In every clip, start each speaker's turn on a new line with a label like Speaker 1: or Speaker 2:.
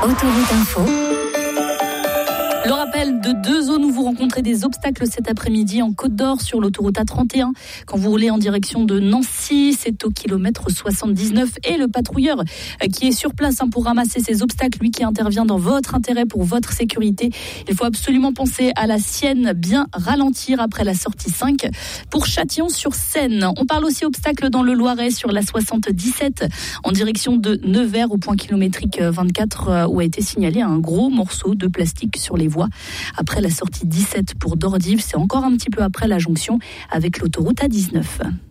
Speaker 1: Autoroute Info.
Speaker 2: Le rappel de 2 zones où vous rencontrez des obstacles cet après-midi en Côte d'Or sur l'autoroute A31. Quand vous roulez en direction de Nancy, c'est au kilomètre 79 et le patrouilleur qui est sur place pour ramasser ces obstacles, lui qui intervient dans votre intérêt pour votre sécurité. Il faut absolument penser à la sienne, bien ralentir après la sortie 5 pour Châtillon-sur-Seine. On parle aussi obstacles dans le Loiret sur la 77 en direction de Nevers au point kilométrique 24 où a été signalé un gros morceau de plastique sur les voies. Après la sortie 17 pour Dordives, c'est encore un petit peu après la jonction avec l'autoroute A19.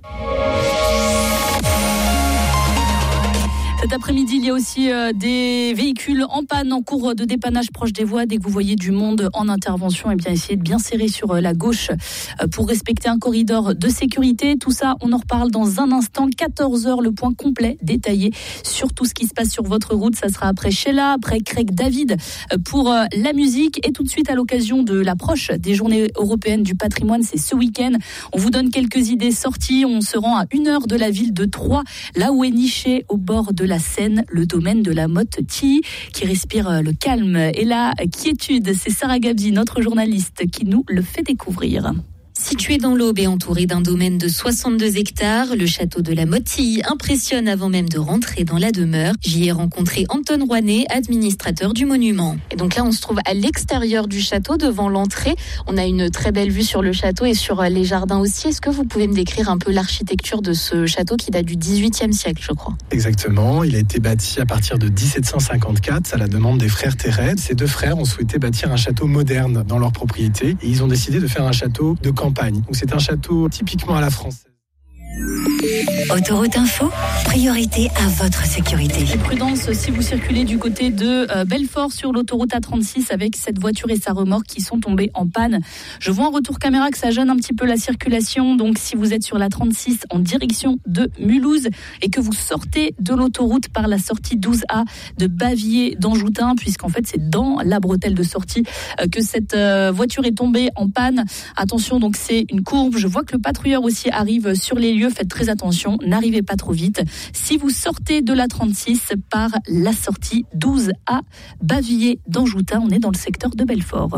Speaker 2: Cet après-midi, il y a aussi des véhicules en panne en cours de dépannage proche des voies. Dès que vous voyez du monde en intervention, eh bien, essayez de bien serrer sur la gauche pour respecter un corridor de sécurité. Tout ça, on en reparle dans un instant. 14h, le point complet détaillé sur tout ce qui se passe sur votre route. Ça sera après Sheila, après Craig David pour la musique. Et tout de suite, à l'occasion de l'approche des journées européennes du patrimoine, c'est ce week-end. On vous donne quelques idées sorties. On se rend à 1 heure de la ville de Troyes, là où est niché au bord de la Seine, le domaine de la Motte-Tilly, qui respire le calme et la quiétude. C'est Sarah Gabzi, notre journaliste, qui nous le fait découvrir.
Speaker 3: Situé dans l'Aube et entouré d'un domaine de 62 hectares, le château de la Motte-Tilly impressionne avant même de rentrer dans la demeure. J'y ai rencontré Anton Rouanet, administrateur du monument. Et donc là, on se trouve à l'extérieur du château, devant l'entrée. On a une très belle vue sur le château et sur les jardins aussi. Est-ce que vous pouvez me décrire un peu l'architecture de ce château qui date du XVIIIe siècle, je crois?
Speaker 4: Exactement. Il a été bâti à partir de 1754 à la demande des frères Terret. Ces 2 frères ont souhaité bâtir un château moderne dans leur propriété et ils ont décidé de faire un château de campagne. Donc c'est un château typiquement à la française.
Speaker 1: Autoroute Info, priorité à votre sécurité.
Speaker 2: Et prudence si vous circulez du côté de Belfort sur l'autoroute A36 avec cette voiture et sa remorque qui sont tombées en panne. Je vois en retour caméra que ça gêne un petit peu la circulation. Donc si vous êtes sur la 36 en direction de Mulhouse et que vous sortez de l'autoroute par la sortie 12A de Bavier d'Anjoutin, puisqu'en fait c'est dans la bretelle de sortie que cette voiture est tombée en panne. Attention, donc c'est une courbe. Je vois que le patrouilleur aussi arrive sur les lieux. Faites très attention, n'arrivez pas trop vite. Si vous sortez de la 36 par la sortie 12A Bavier d'Anjoutin, on est dans le secteur de Belfort.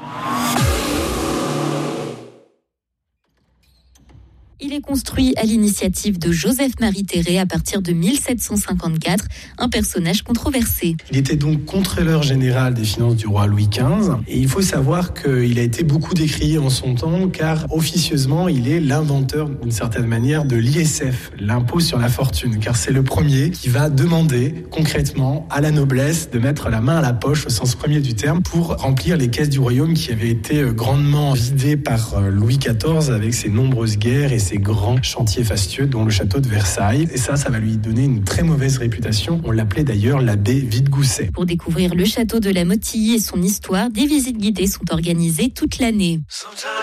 Speaker 3: Il est construit à l'initiative de Joseph-Marie Théret à partir de 1754, un personnage controversé.
Speaker 4: Il était donc contrôleur général des finances du roi Louis XV et il faut savoir qu'il a été beaucoup décrié en son temps car officieusement il est l'inventeur d'une certaine manière de l'ISF, l'impôt sur la fortune, car c'est le premier qui va demander concrètement à la noblesse de mettre la main à la poche au sens premier du terme pour remplir les caisses du royaume qui avaient été grandement vidées par Louis XIV avec ses nombreuses guerres et ses grands chantiers fastueux dont le château de Versailles. Et ça va lui donner une très mauvaise réputation. On l'appelait d'ailleurs l'abbé Vide-Gousset.
Speaker 3: Pour découvrir le château de la Motte-Tilly et son histoire, des visites guidées sont organisées toute l'année.